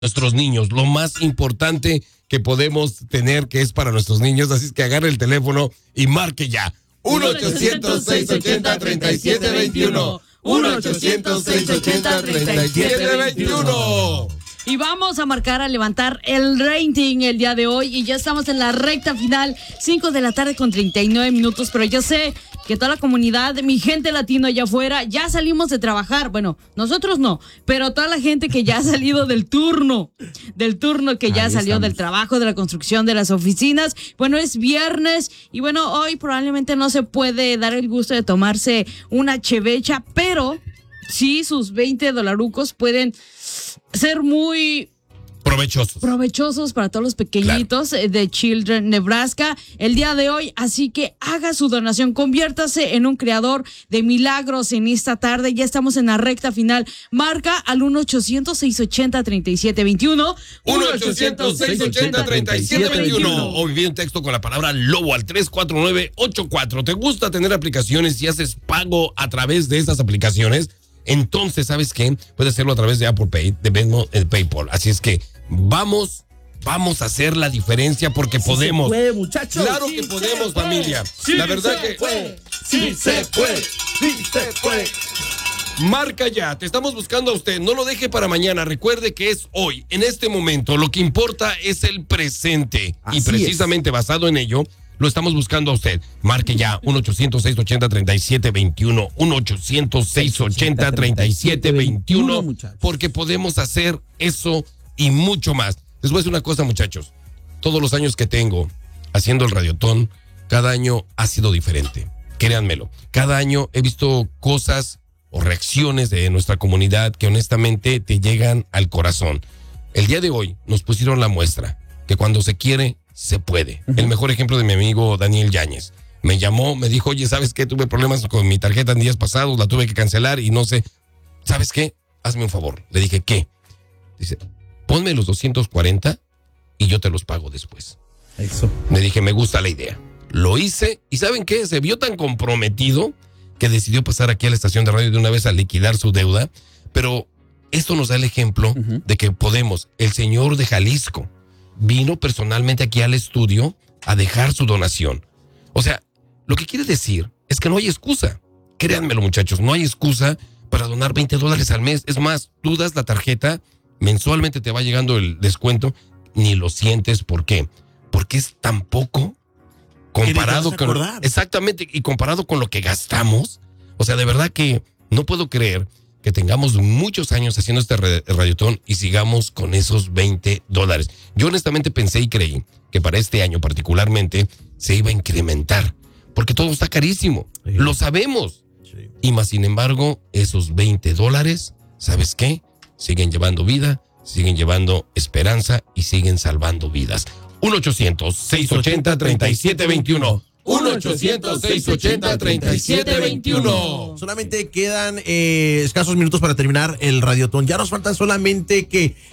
nuestros niños, lo más importante que podemos tener, que es para nuestros niños. Así es que agarre el teléfono y marque ya. 1-800-680-3721. 1-800-680-3721. Y vamos a marcar, a levantar el rating el día de hoy. Y ya estamos en la recta final, 5 de la tarde con 39 minutos. Pero yo sé que toda la comunidad, mi gente latino allá afuera, ya salimos de trabajar. Bueno, nosotros no, pero toda la gente que ya ha salido del turno que ya salió del trabajo, de la construcción, de las oficinas. Bueno, es viernes y bueno, hoy probablemente no se puede dar el gusto de tomarse una chevecha, pero sí, sus $20 pueden ser muy provechosos para todos los pequeñitos, claro, de Children Nebraska el día de hoy. Así que haga su donación, conviértase en un creador de milagros en esta tarde. Ya estamos en la recta final. Marca al 1-800-680-3721. 1-800-680-3721. O envíe un texto con la palabra lobo al 34984. ¿Te gusta tener aplicaciones y haces pago a través de estas aplicaciones? Entonces, ¿sabes qué? Puedes hacerlo a través de Apple Pay, de Venmo, de PayPal. Así es que vamos a hacer la diferencia porque sí podemos. Se puede, muchachos. Claro que podemos, familia. Sí, la verdad que sí se puede. Marca ya, te estamos buscando a usted. No lo deje para mañana. Recuerde que es hoy, en este momento. Lo que importa es el presente. Así y precisamente basado en ello, lo estamos buscando a usted. Marque ya 1-800-680-3721. 1-800-680-3721. Porque podemos hacer eso y mucho más. Les voy a decir una cosa, muchachos. Todos los años que tengo haciendo el Radiotón, cada año ha sido diferente. Créanmelo. Cada año he visto cosas o reacciones de nuestra comunidad que honestamente te llegan al corazón. El día de hoy nos pusieron la muestra que cuando se quiere, se puede. El mejor ejemplo de mi amigo Daniel Yáñez. Me llamó, me dijo, oye, ¿sabes qué? Tuve problemas con mi tarjeta en días pasados, la tuve que cancelar y no sé. ¿Sabes qué? Hazme un favor. Le dije, ¿qué? Dice, ponme los 240 y yo te los pago después. Eso. Le dije, me gusta la idea. Lo hice y ¿saben qué? Se vio tan comprometido que decidió pasar aquí a la estación de radio de una vez a liquidar su deuda. Pero esto nos da el ejemplo de que podemos. El señor de Jalisco vino personalmente aquí al estudio a dejar su donación. O sea, lo que quiere decir es que no hay excusa. Créanmelo, muchachos, no hay excusa para donar $20 al mes. Es más, tú das la tarjeta, mensualmente te va llegando el descuento, ni lo sientes. ¿Por qué? Porque es tan poco comparado con... Exactamente, y comparado con lo que gastamos. O sea, de verdad que no puedo creer que tengamos muchos años haciendo este radiotón y sigamos con esos $20. Yo honestamente pensé y creí que para este año particularmente se iba a incrementar, porque todo está carísimo, sí. Lo sabemos. Sí. Y más sin embargo, esos $20, ¿sabes qué? Siguen llevando vida, siguen llevando esperanza y siguen salvando vidas. 1-800-680-3721. 1-800-680-3721. Solamente quedan escasos minutos para terminar el Radiotón. Ya nos faltan solamente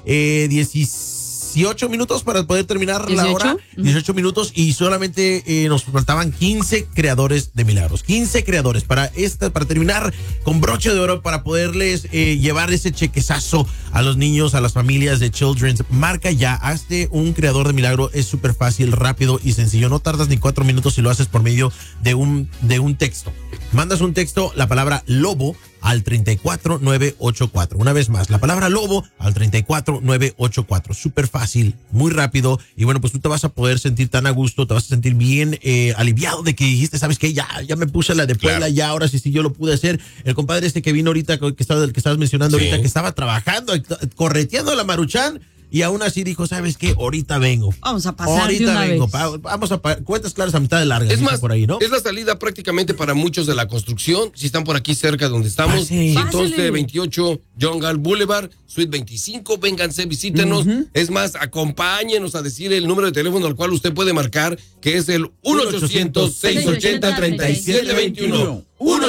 18 minutos para poder terminar 18? La hora. 18 minutos y solamente nos faltaban 15 creadores de milagros. 15 creadores para terminar con broche de oro, para poderles llevar ese chequezazo a los niños, a las familias de Children's. Marca ya, hazte un creador de milagro. Es súper fácil, rápido y sencillo. No tardas ni 4 minutos si lo haces por medio de un texto. Mandas un texto, la palabra lobo, al 34984. Una vez más, la palabra lobo al 34984. Súper fácil, muy rápido. Y bueno, pues tú te vas a poder sentir tan a gusto, te vas a sentir bien aliviado de que dijiste, ¿sabes qué? Ya me puse la de Puebla, claro. Ya ahora sí yo lo pude hacer. El compadre que vino ahorita, del que estabas mencionando, sí, ahorita, que estaba trabajando, correteando a la Maruchan. Y aún así dijo, ¿sabes qué? Ahorita vengo. Vamos a pasar ahorita de una vengo. Vez. Vamos a cuentas claras a mitad de larga. Es más, por ahí, ¿no? Es la salida prácticamente para muchos de la construcción. Si están por aquí cerca de donde estamos. 128 John Gall Boulevard, Suite 25. Vénganse, visítenos. Es más, acompáñenos a decir el número de teléfono al cual usted puede marcar, que es el 1-800-680-3721.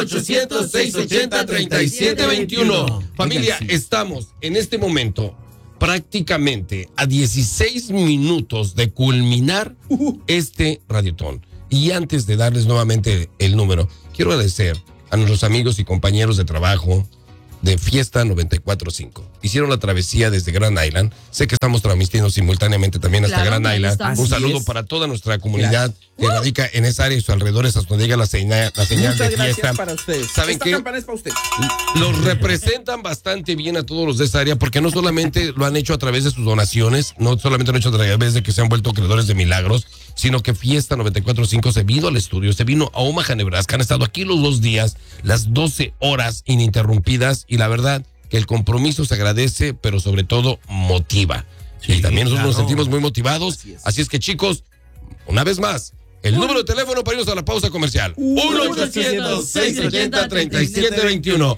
1-800-680-3721. Familia, estamos en este momento prácticamente a 16 minutos de culminar este Radiotón. Y antes de darles nuevamente el número, quiero agradecer a nuestros amigos y compañeros de trabajo de Fiesta 94.5. Hicieron la travesía desde Grand Island. Sé que estamos transmitiendo simultáneamente también hasta Grand Island. Un saludo para toda nuestra comunidad que radica en esa área y sus alrededores hasta donde llega la señal de fiesta. Para ustedes. ¿Saben qué? Campana es para usted. Los representan bastante bien a todos los de esa área porque no solamente lo han hecho a través de sus donaciones, no solamente lo han hecho a través de que se han vuelto creadores de milagros, sino que Fiesta 94.5 se vino al estudio, se vino a Omaha, Nebraska. Han estado aquí los 2 días, las 12 horas ininterrumpidas, y la verdad que el compromiso se agradece, pero sobre todo motiva. Sí, y también nosotros nos sentimos muy motivados. Así es que, chicos, una vez más, el número de teléfono para irnos a la pausa comercial. 1-800-680-3721.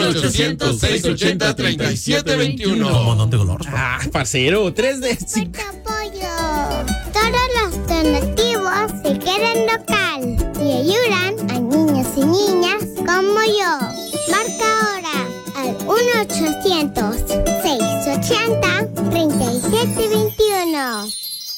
1-800-680-3721. Montón de color. Parcero, 3 de 5. Apoyo. Todos los donativos se quedan local y ayudan a niños y niñas como yo. Marca ahora al 1-800-680-3721.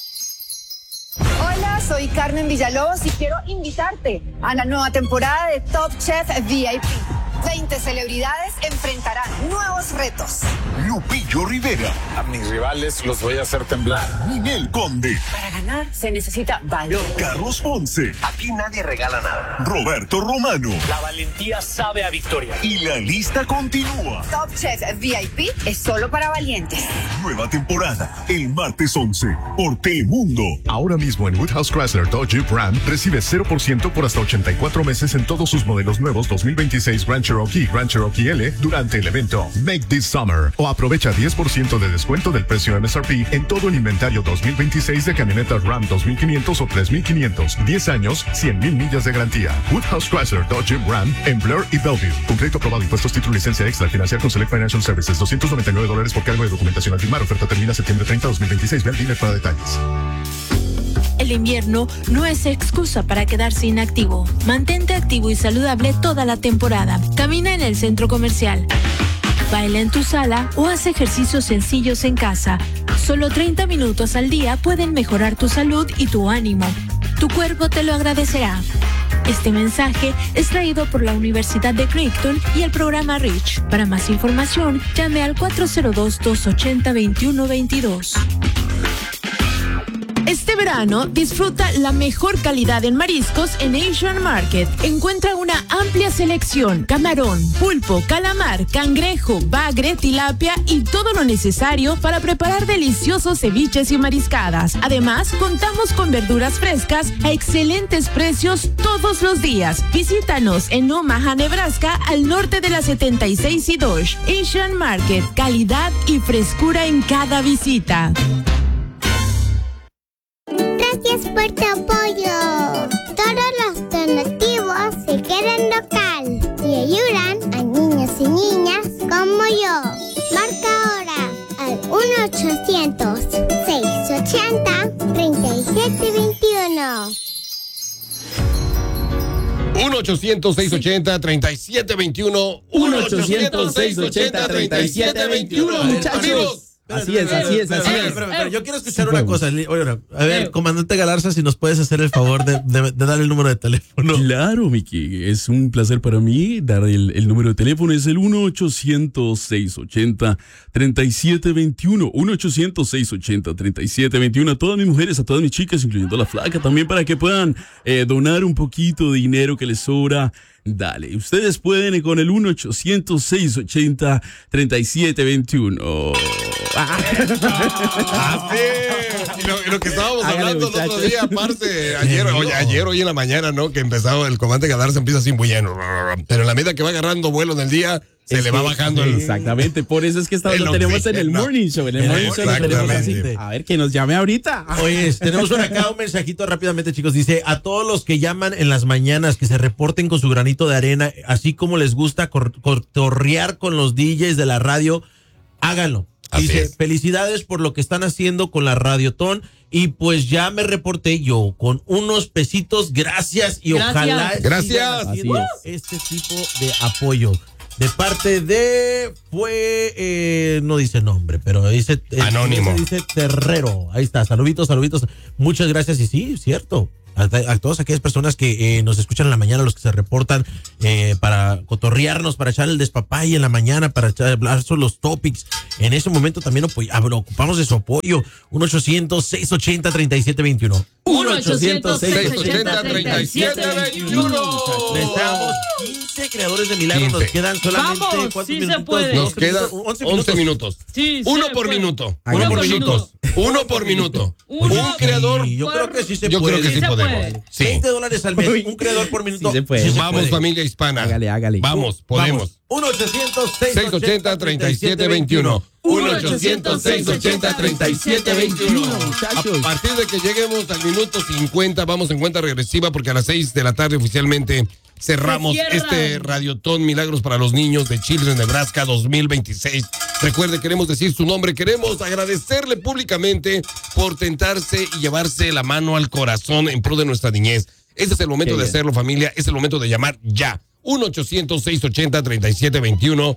Hola, soy Carmen Villalobos y quiero invitarte a la nueva temporada de Top Chef VIP. 20 celebridades enfrentarán nuevos retos. Lupillo Rivera. A mis rivales los voy a hacer temblar. Ninel Conde. Para ganar se necesita valor. Carlos Ponce. Aquí nadie regala nada. Roberto Romano. La valentía sabe a victoria. Y la lista continúa. Top Chef VIP es solo para valientes. Nueva temporada, el martes 11, por Telemundo. Ahora mismo en Woodhouse Chrysler Dodge Jeep Ram recibe 0% por hasta 84 meses en todos sus modelos nuevos 2026 Grand Cherokee, Grand Cherokee L durante el evento Make This Summer. O aprovecha 10% de descuento del precio MSRP en todo el inventario 2026 de camionetas Ram 2500 o 3500. 10 años, 100,000 millas de garantía. Woodhouse Chrysler Dodge Jeep Ram en Blair y Bellevue. Con crédito aprobado, impuestos, título, licencia extra, financiar con Select Financial Services. $299 por cargo de documentación al firmar. Oferta termina septiembre 30, 2026. Ve al dealer para detalles. El invierno no es excusa para quedarse inactivo. Mantente activo y saludable toda la temporada. Camina en el centro comercial. Baila en tu sala o haz ejercicios sencillos en casa. Solo 30 minutos al día pueden mejorar tu salud y tu ánimo. Tu cuerpo te lo agradecerá. Este mensaje es traído por la Universidad de Creighton y el programa REACH. Para más información, llame al 402-280-2122. Este verano, disfruta la mejor calidad en mariscos en Asian Market. Encuentra una amplia selección: camarón, pulpo, calamar, cangrejo, bagre, tilapia y todo lo necesario para preparar deliciosos ceviches y mariscadas. Además, contamos con verduras frescas a excelentes precios todos los días. Visítanos en Omaha, Nebraska, al norte de la 76 y Dodge. Asian Market, calidad y frescura en cada visita. Gracias por tu apoyo. Todos los donativos se quedan local y ayudan a niños y niñas como yo. Marca ahora al 1-800-680-3721. 1-800-680-3721. 1-800-680-3721. Muchachos. Así es. Pero yo quiero escuchar una cosa. Oye, a ver, comandante Galarza, si nos puedes hacer el favor de dar el número de teléfono. Claro, Miki, es un placer para mí dar el número de teléfono. Es el 1-800-680-3721. 1-800-680-3721. A todas mis mujeres, a todas mis chicas, incluyendo la flaca, también para que puedan donar un poquito de dinero que les sobra. Dale, ustedes pueden con el 1-800-680-3721. Lo que estábamos hablando el otro día, aparte, hoy en la mañana, ¿no? Que empezaba el comandante Galarza, empieza así muy lleno. Pero en la medida que va agarrando vuelo en el día, se le va bajando el. Exactamente, por eso es que lo tenemos en el morning show. En el morning show lo tenemos así. A ver, que nos llame ahorita. Oye, tenemos por acá un mensajito rápidamente, chicos. Dice: a todos los que llaman en las mañanas, que se reporten con su granito de arena, así como les gusta cotorrear con los DJs de la radio, háganlo. Dice: felicidades por lo que están haciendo con la Radiotón. Y pues ya me reporté yo con unos pesitos. Gracias y ojalá. Gracias. Este tipo de apoyo. De parte de no dice nombre, pero dice anónimo. Dice Terrero. Ahí está, saluditos. Muchas gracias. Y sí, cierto. a todas aquellas personas que nos escuchan en la mañana, los que se reportan para cotorrearnos, para echar el despapalle en la mañana, para hablar sobre los topics. En ese momento también ocupamos de su apoyo. 1-800-680-3721. 1-800-680-3721. Necesitamos 15 creadores de milagros. Nos quedan solamente ¿cuántos minutos? Nos quedan 11 minutos. Sí, Uno por minuto. Uno por minuto. Uno por minuto. Un creador. Yo creo que sí se Yo puede. creo que sí podemos. Sí. $20 al mes. Un creador por minuto. Sí se puede. Vamos, familia hispana. Hágale. Vamos, podemos. 1-800-680-3721. 1-800-680-3721. A partir de que lleguemos al minuto 50, vamos en cuenta regresiva porque a las 6 de la tarde oficialmente cerramos este Radiotón Milagros para los Niños de Children Nebraska 2026. Recuerde, queremos decir su nombre, queremos agradecerle públicamente por tentarse y llevarse la mano al corazón en pro de nuestra niñez. Este es el momento de hacerlo, familia, es el momento de llamar ya. 1-800-680-3721.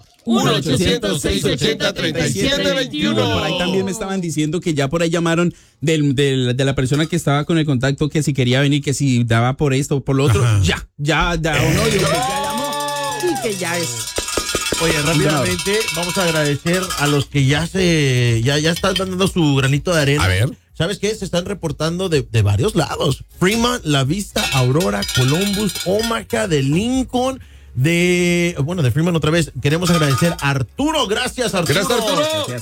1-800-680-3721. Por ahí también me estaban diciendo que ya por ahí llamaron de la persona que estaba con el contacto, que si quería venir, que si daba por esto o por lo otro. Ya, o no, digo que ya llamó y que ya es. Oye, rápidamente vamos a agradecer a los que ya están dando su granito de arena. A ver. ¿Sabes qué? Se están reportando de varios lados. Fremont, La Vista, Aurora, Columbus, Omaha, de Lincoln, de Fremont otra vez. Queremos agradecer a Arturo. Gracias, Arturo. Gracias, Arturo.